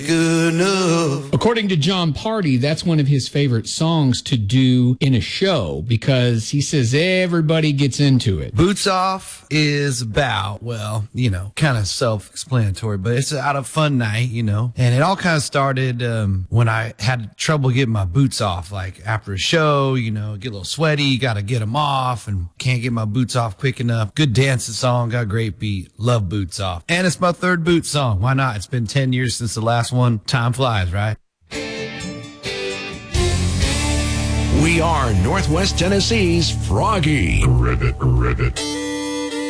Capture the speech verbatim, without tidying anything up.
Good enough. According to John Party, that's one of his favorite songs to do in a show because he says everybody gets into it. Boots Off is about, well, you know, kind of self-explanatory, but it's out of fun night, you know, and it all kind of started um, when I had trouble getting my boots off, like after a show, you know, get a little sweaty, got to get them off and can't get my boots off quick enough. Good dancing song, got a great beat, love Boots Off. And it's my third Boots song. Why not? It's been ten years since the last one. Time flies, right? We are Northwest Tennessee's Froggy. Ribbit, ribbit.